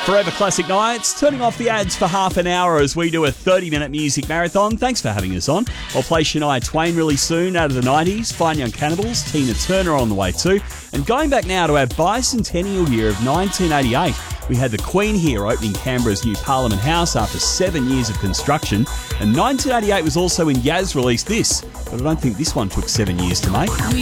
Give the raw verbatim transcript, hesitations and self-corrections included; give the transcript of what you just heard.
Forever Classic Nights, turning off the ads for half an hour as we do a thirty-minute music marathon. Thanks for having us on. I'll play Shania Twain really soon out of the nineties, Fine Young Cannibals, Tina Turner on the way too. And going back now to our bicentennial year of nineteen eighty-eight, we had the Queen here opening Canberra's new Parliament House after seven years of construction. And nineteen eighty-eight was also when Yaz released this, but I don't think this one took seven years to make.